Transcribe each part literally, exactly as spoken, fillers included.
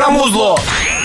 на музло!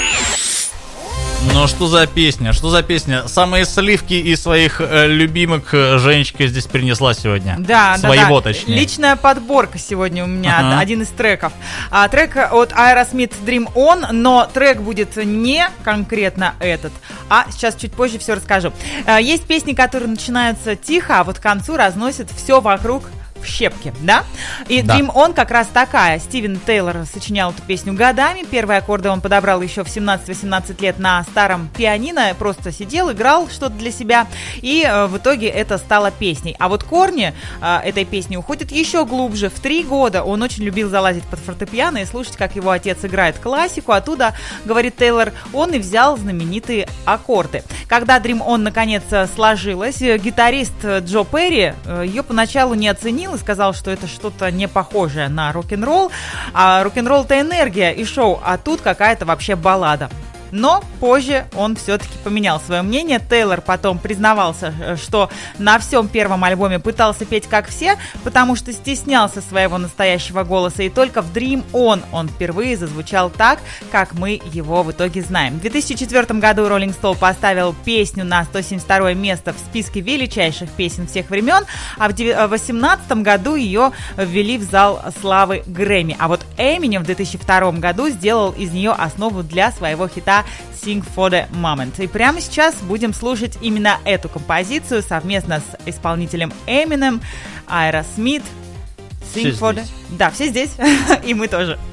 Ну что за песня, что за песня? Самые сливки из своих э, любимых э, Женечка здесь принесла сегодня. Да, Своего, да, да. точнее. Личная подборка сегодня у меня, Ага. один из треков. А, трек от Aerosmith Dream On, но трек будет не конкретно этот, а сейчас чуть позже все расскажу. А, есть песни, которые начинаются тихо, а вот к концу разносят все вокруг в щепки, да? И Да. Dream On как раз такая. Стивен Тейлор сочинял эту песню годами. Первые аккорды он подобрал еще в семнадцать-восемнадцать лет на старом пианино. Просто сидел, играл что-то для себя. И э, в итоге это стало песней. А вот корни э, этой песни уходят еще глубже. В три года он очень любил залазить под фортепиано и слушать, как его отец играет классику. Оттуда, говорит Тейлор, он и взял знаменитые аккорды. Когда Dream On наконец сложилась, гитарист Джо Перри э, ее поначалу не оценил и сказал, что это что-то не похожее на рок-н-ролл, а рок-н-ролл — это энергия и шоу, а тут какая-то вообще баллада. Но позже он все-таки поменял свое мнение. Тейлор потом признавался, что на всем первом альбоме пытался петь как все, потому что стеснялся своего настоящего голоса. И только в Dream On он впервые зазвучал так, как мы его в итоге знаем. В две тысячи четвёртом году Rolling Stone поставил песню на сто семьдесят второе место в списке величайших песен всех времен, а в две тысячи восемнадцатом году ее ввели в зал славы Грэмми. А вот Eminem в две тысячи втором году сделал из нее основу для своего хита Sing for the Moment. И прямо сейчас будем слушать именно эту композицию совместно с исполнителем Eminem, Aerosmith. Sing Все for the... здесь. Да, все здесь. И мы тоже.